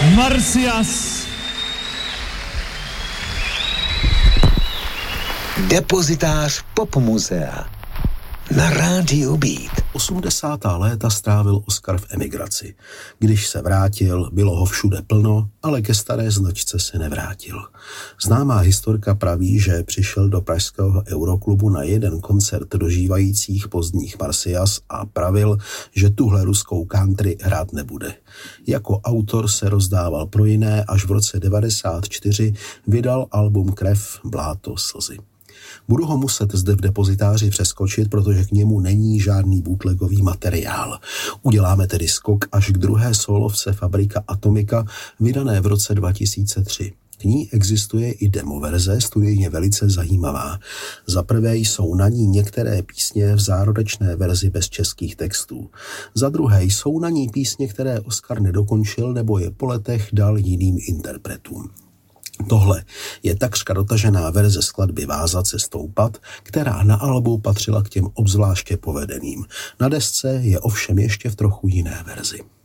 Marsyas. Depozitář Popmuzea na rádiu Beat. 80. léta strávil Oskar v emigraci. Když se vrátil, bylo ho všude plno, ale ke staré značce se nevrátil. Známá historka praví, že přišel do pražského Euroklubu na jeden koncert dožívajících pozdních Marsyas a pravil, že tuhle ruskou country hrát nebude. Jako autor se rozdával pro jiné, až v roce 1994 vydal album Krev, bláto, slzy. Budu ho muset zde v depozitáři přeskočit, protože k němu není žádný bootlegový materiál. Uděláme tedy skok až k druhé sólovce Fabrika Atomika, vydané v roce 2003. K ní existuje i demoverze, studijně velice zajímavá. Za prvé jsou na ní některé písně v zárodečné verzi bez českých textů. Za druhé jsou na ní písně, které Oskar nedokončil nebo je po letech dal jiným interpretům. Tohle je takřka dotažená verze skladby Vázat se stoupat, která na albu patřila k těm obzvláště povedeným. Na desce je ovšem ještě v trochu jiné verzi.